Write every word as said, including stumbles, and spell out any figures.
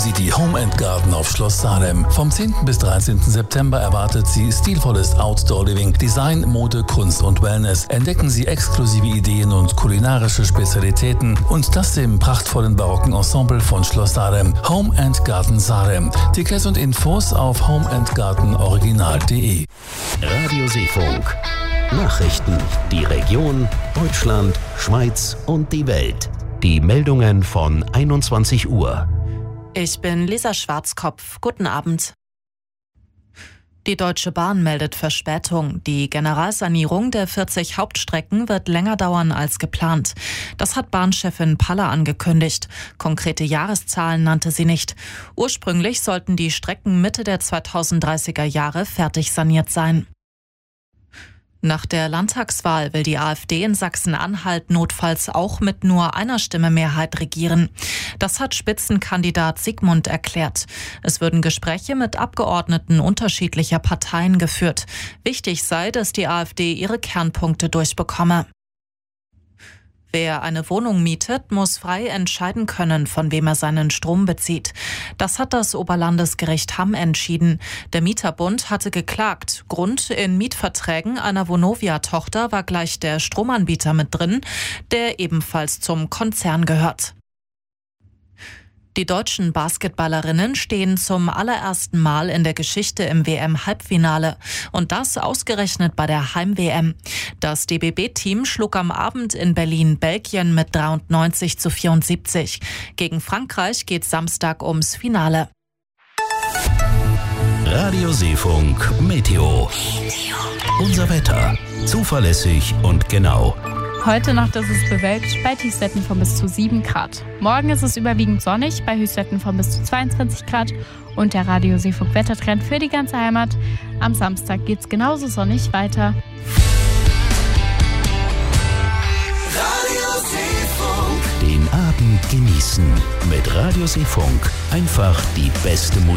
sie die Home and Garden auf Schloss Salem. Vom zehnten bis dreizehnten September erwartet sie stilvolles Outdoor-Living, Design, Mode, Kunst und Wellness. Entdecken Sie exklusive Ideen und kulinarische Spezialitäten und das im prachtvollen barocken Ensemble von Schloss Salem. Home and Garden Salem. Tickets und Infos auf home and garden original punkt de. Radio Seefunk. Nachrichten. Die Region, Deutschland, Schweiz und die Welt. Die Meldungen von einundzwanzig Uhr. Ich bin Lisa Schwarzkopf. Guten Abend. Die Deutsche Bahn meldet Verspätung. Die Generalsanierung der vierzig Hauptstrecken wird länger dauern als geplant. Das hat Bahnchefin Paller angekündigt. Konkrete Jahreszahlen nannte sie nicht. Ursprünglich sollten die Strecken Mitte der zweitausenddreißiger Jahre fertig saniert sein. Nach der Landtagswahl will die AfD in Sachsen-Anhalt notfalls auch mit nur einer Stimme Mehrheit regieren. Das hat Spitzenkandidat Sigmund erklärt. Es würden Gespräche mit Abgeordneten unterschiedlicher Parteien geführt. Wichtig sei, dass die AfD ihre Kernpunkte durchbekomme. Wer eine Wohnung mietet, muss frei entscheiden können, von wem er seinen Strom bezieht. Das hat das Oberlandesgericht Hamm entschieden. Der Mieterbund hatte geklagt. Grund: in Mietverträgen einer Vonovia-Tochter war gleich der Stromanbieter mit drin, der ebenfalls zum Konzern gehört. Die deutschen Basketballerinnen stehen zum allerersten Mal in der Geschichte im W M-Halbfinale. Und das ausgerechnet bei der Heim-W M. Das D B B-Team schlug am Abend in Berlin Belgien mit dreiundneunzig zu vierundsiebzig. Gegen Frankreich geht Samstag ums Finale. Radio Seefunk Meteo. Unser Wetter. Zuverlässig und genau. Heute Nacht ist es bewölkt bei Tiefstwerten von bis zu sieben Grad. Morgen ist es überwiegend sonnig bei Höchstwerten von bis zu zweiundzwanzig Grad und der Radio Seefunk Wettertrend für die ganze Heimat. Am Samstag geht es genauso sonnig weiter. Radio Seefunk. Den Abend genießen mit Radio Seefunk. Einfach die beste Musik.